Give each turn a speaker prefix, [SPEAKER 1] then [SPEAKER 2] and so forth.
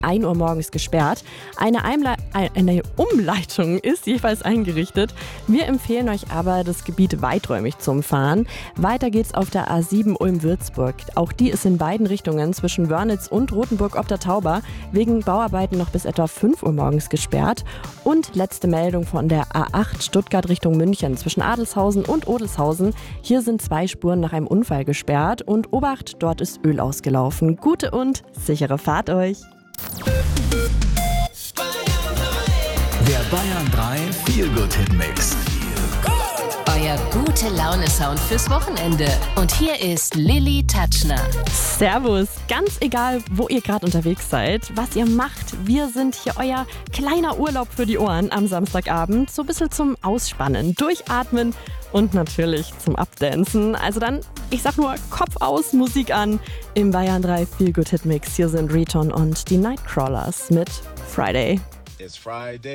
[SPEAKER 1] 1 Uhr morgens gesperrt. Eine Umleitung ist jeweils eingerichtet. Wir empfehlen euch aber, das Gebiet weiträumig zu umfahren. Weiter geht's auf der A7 Ulm-Würzburg. Auch die ist in beiden Richtungen zwischen Wörnitz und Rothenburg ob der Tauber wegen Bauarbeiten noch bis etwa 5 Uhr morgens gesperrt. Und letzte Meldung von der A8 Stuttgart Richtung München zwischen Adelshausen und Odelshausen. Hier sind 2 Spuren nach einem Unfall gesperrt und Obacht, dort ist Öl ausgelaufen. Gute und sichere Fahrt euch!
[SPEAKER 2] Der Bayern 3 Feel-Good-Hit-Mix.
[SPEAKER 3] Euer gute Laune-Sound fürs Wochenende. Und hier ist Lilly Tatschner.
[SPEAKER 1] Servus, ganz egal, wo ihr gerade unterwegs seid, was ihr macht, wir sind hier euer kleiner Urlaub für die Ohren am Samstagabend. So ein bisschen zum Ausspannen, Durchatmen und natürlich zum Abdancen. Also dann, ich sag nur, Kopf aus, Musik an im Bayern 3 Feel-Good-Hit-Mix. Hier sind Riton und die Nightcrawlers mit Friday.
[SPEAKER 4] It's Friday.